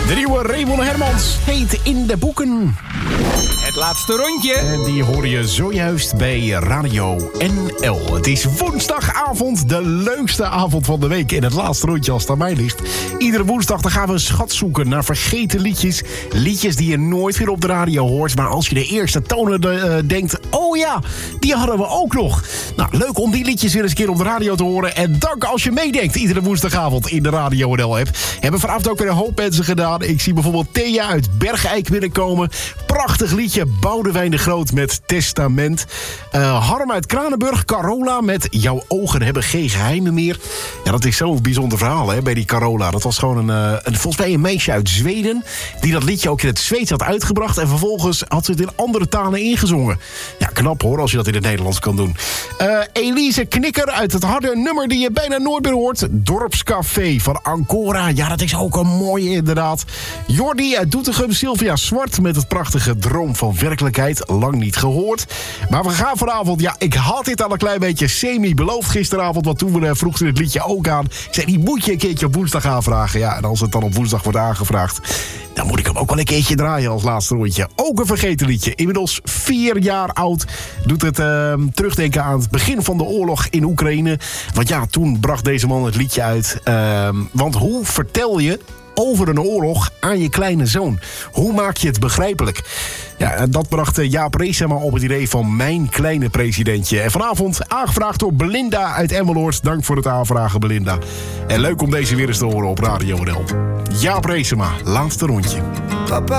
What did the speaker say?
De nieuwe Raymond Hermans heet In de Boeken. Het laatste rondje. En die hoor je zojuist bij Radio NL. Het is woensdagavond, de leukste avond van de week. En het laatste rondje als het aan mij ligt. Iedere woensdag dan gaan we een schat zoeken naar vergeten liedjes. Liedjes die je nooit weer op de radio hoort. Maar als je de eerste tonen denkt... oh ja, die hadden we ook nog. Nou, leuk om die liedjes weer eens een keer op de radio te horen. En dank als je meedenkt iedere woensdagavond in de Radio NL-app. Hebben vanavond ook weer een hoop mensen gedaan. Ik zie bijvoorbeeld Thea uit Bergijk binnenkomen. Prachtig liedje, Boudewijn de Groot met Testament. Harm uit Kranenburg, Carola met Jouw ogen hebben geen geheimen meer. Ja, dat is zo'n bijzonder verhaal hè, bij die Carola. Dat was gewoon volgens mij een meisje uit Zweden... die dat liedje ook in het Zweeds had uitgebracht... en vervolgens had ze het in andere talen ingezongen. Ja, knap hoor, als je dat in het Nederlands kan doen. Elise Knikker uit het harde nummer die je bijna nooit meer hoort. Dorpscafé van Ancora. Ja, dat is ook een mooie inderdaad. Jordi uit Doetinchem, Sylvia Zwart met het prachtige Droom van Werkelijkheid. Lang niet gehoord. Maar we gaan vanavond, ja, ik had dit al een klein beetje semi-beloofd gisteravond, want toen we vroegen het liedje ook aan. Ik zei, die moet je een keertje op woensdag aanvragen. Ja, en als het dan op woensdag wordt aangevraagd, dan moet ik hem ook wel een keertje draaien als laatste rondje. Ook een vergeten liedje. Inmiddels 4 jaar oud. Doet het terugdenken aan het begin van de oorlog in Oekraïne. Want ja, toen bracht deze man het liedje uit. Want hoe vertel je over een oorlog aan je kleine zoon? Hoe maak je het begrijpelijk? Ja, dat bracht Jaap Reesema op het idee van Mijn Kleine Presidentje. En vanavond aangevraagd door Belinda uit Emmeloord. Dank voor het aanvragen, Belinda. En leuk om deze weer eens te horen op Radio NL. Jaap Reesema, laatste rondje. Papa.